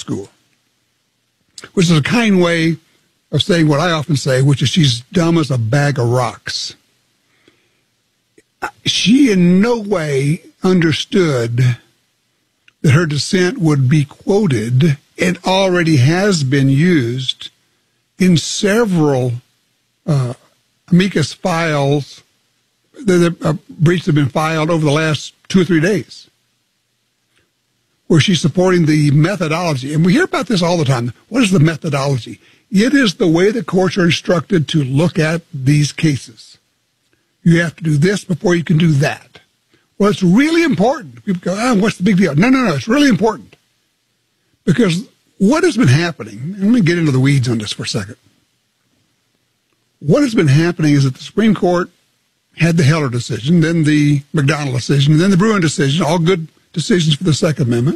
school, which is a kind way of saying what I often say, which is she's dumb as a bag of rocks. She in no way understood that her dissent would be quoted. It already has been used in several amicus files. The briefs have been filed over the last 2 or 3 days, where she's supporting the methodology. And we hear about this all the time. What is the methodology? It is the way the courts are instructed to look at these cases. You have to do this before you can do that. Well, it's really important. People go, oh, what's the big deal? No, it's really important. Because what has been happening, and let me get into the weeds on this for a second. What has been happening is that the Supreme Court had the Heller decision, then the McDonald decision, then the Bruen decision, all good decisions for the Second Amendment.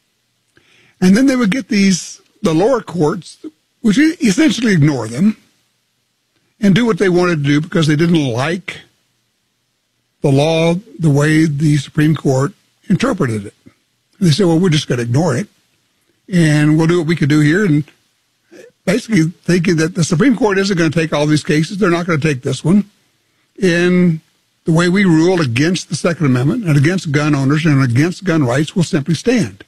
And then they would get the lower courts, which essentially ignore them and do what they wanted to do because they didn't like the law the way the Supreme Court interpreted it. And they said, well, we're just going to ignore it, and we'll do what we could do here. And basically thinking that the Supreme Court isn't going to take all these cases. They're not going to take this one. And the way we rule against the Second Amendment and against gun owners and against gun rights will simply stand.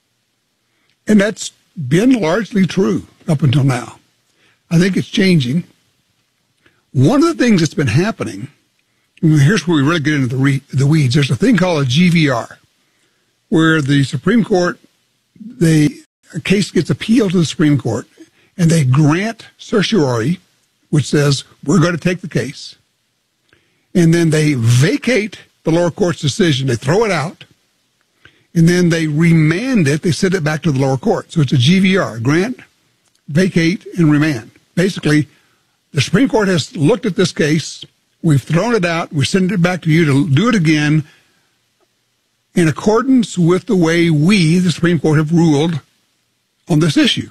And that's been largely true up until now. I think it's changing. One of the things that's been happening, and here's where we really get into the weeds. There's a thing called a GVR, where the Supreme Court, a case gets appealed to the Supreme Court, and they grant certiorari, which says we're going to take the case. And then they vacate the lower court's decision. They throw it out. And then they remand it. They send it back to the lower court. So it's a GVR, grant, vacate, and remand. Basically, the Supreme Court has looked at this case. We've thrown it out. We send it back to you to do it again in accordance with the way we, the Supreme Court, have ruled on this issue.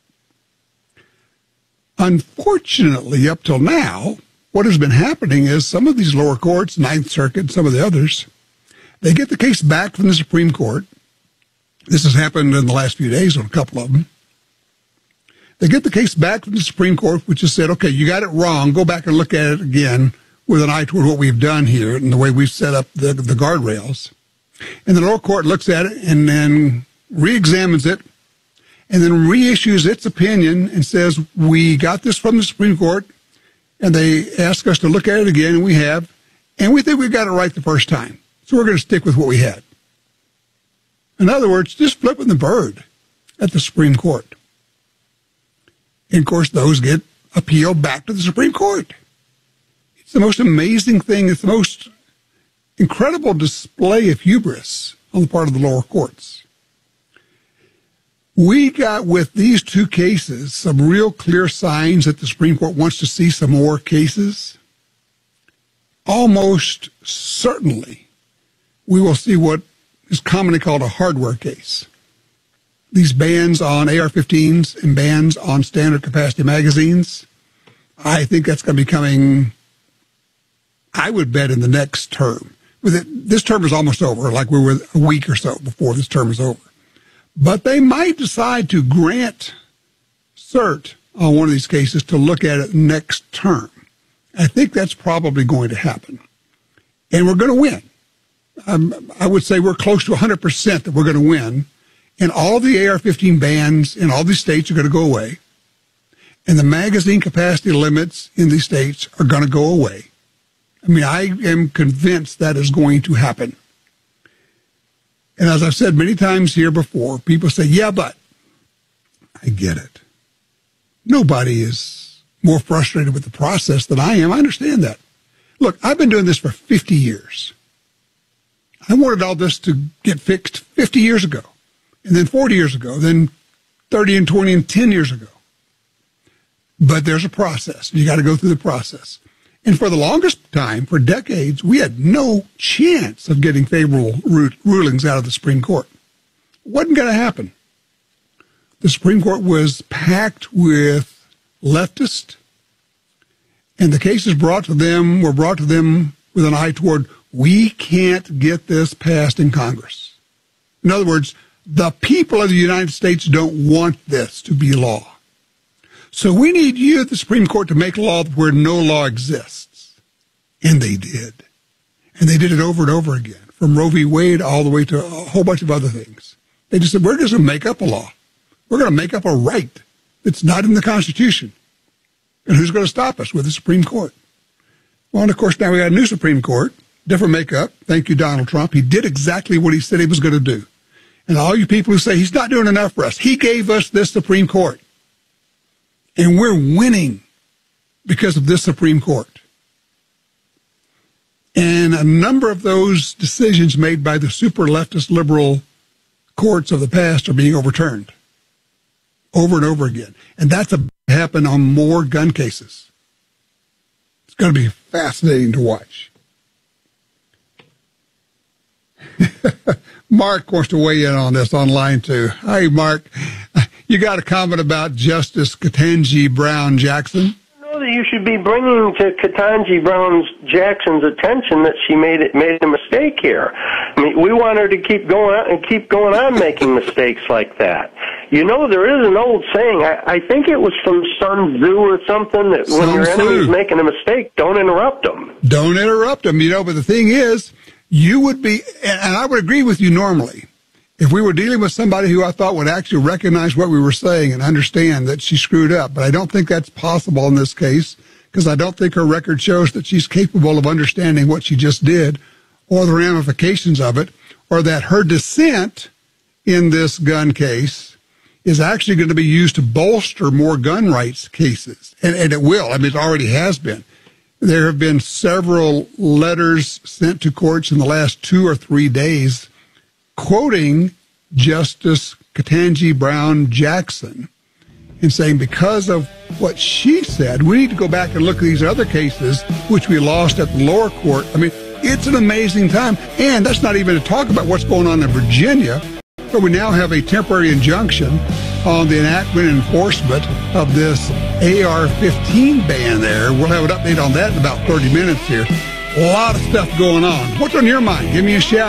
Unfortunately, up till now, what has been happening is some of these lower courts, Ninth Circuit, some of the others, they get the case back from the Supreme Court. This has happened in the last few days on a couple of them. They get the case back from the Supreme Court, which has said, okay, you got it wrong. Go back and look at it again with an eye toward what we've done here and the way we've set up the guardrails. And the lower court looks at it and then re-examines it and then reissues its opinion and says, we got this from the Supreme Court, and they ask us to look at it again, and we have, and we think we got it right the first time. So we're going to stick with what we had. In other words, just flipping the bird at the Supreme Court. And, of course, those get appealed back to the Supreme Court. It's the most amazing thing. It's the most incredible display of hubris on the part of the lower courts. We got, with these two cases, some real clear signs that the Supreme Court wants to see some more cases. Almost certainly, we will see what is commonly called a hardware case. These bans on AR-15s and bans on standard capacity magazines, I think that's going to be coming, I would bet, in the next term. This term is almost over, like we were a week or so before this term is over. But they might decide to grant cert on one of these cases to look at it next term. I think that's probably going to happen. And we're going to win. I would say we're close to 100% that we're going to win. And all the AR-15 bans in all these states are going to go away. And the magazine capacity limits in these states are going to go away. I mean, I am convinced that is going to happen. And as I've said many times here before, people say, yeah, but I get it. Nobody is more frustrated with the process than I am. I understand that. Look, I've been doing this for 50 years. I wanted all this to get fixed 50 years ago, and then 40 years ago, then 30 and 20 and 10 years ago. But there's a process. You got to go through the process. And for the longest time, for decades, we had no chance of getting favorable rulings out of the Supreme Court. It wasn't going to happen. The Supreme Court was packed with leftists, and the cases were brought to them with an eye toward, we can't get this passed in Congress. In other words, The people of the United States don't want this to be law. So we need you, the Supreme Court, to make law where no law exists. And they did. And they did it over and over again, from Roe v. Wade all the way to a whole bunch of other things. They just said, we're just going to make up a law. We're going to make up a right that's not in the Constitution. And who's going to stop us? With the Supreme Court. Well, and of course, now we got a new Supreme Court, different makeup. Thank you, Donald Trump. He did exactly what he said he was going to do. And all you people who say he's not doing enough for us, he gave us this Supreme Court. And we're winning because of this Supreme Court. And a number of those decisions made by the super leftist liberal courts of the past are being overturned over and over again. And that's about to happen on more gun cases. It's going to be fascinating to watch. Mark wants to weigh in on this online too. Hi, Mark. You got a comment about Justice Ketanji Brown Jackson? I know that you should be bringing to Ketanji Brown Jackson's attention that she made a mistake here. I mean, we want her to keep going on making mistakes like that. You know, there is an old saying, I think it was from Sun Tzu or something, that when your enemy's making a mistake, don't interrupt them. Don't interrupt them, you know, but the thing is, you would be, and I would agree with you normally, if we were dealing with somebody who I thought would actually recognize what we were saying and understand that she screwed up. But I don't think that's possible in this case, because I don't think her record shows that she's capable of understanding what she just did or the ramifications of it, or that her dissent in this gun case is actually going to be used to bolster more gun rights cases. And it will. I mean, it already has been. There have been several letters sent to courts in the last 2 or 3 days quoting Justice Ketanji Brown Jackson and saying, because of what she said, we need to go back and look at these other cases, which we lost at the lower court. I mean, it's an amazing time. And that's not even to talk about what's going on in Virginia, where we now have a temporary injunction on the enactment and enforcement of this AR-15 ban there. We'll have an update on that in about 30 minutes here. A lot of stuff going on. What's on your mind? Give me a shout.